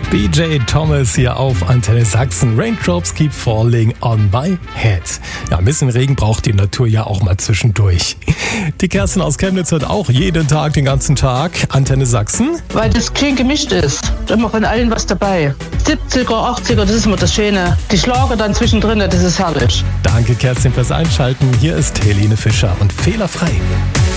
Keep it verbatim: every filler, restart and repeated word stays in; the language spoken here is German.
B J Thomas hier auf Antenne Sachsen. Raindrops keep falling on my head. Ja, ein bisschen Regen braucht die Natur ja auch mal zwischendurch. Die Kerstin aus Chemnitz hört auch jeden Tag, den ganzen Tag Antenne Sachsen. Weil das schön gemischt ist. Immer von allen was dabei. siebziger, achtziger, das ist immer das Schöne. Die Schlager dann zwischendrin, das ist herrlich. Danke Kerstin fürs Einschalten. Hier ist Helene Fischer und Fehlerfrei.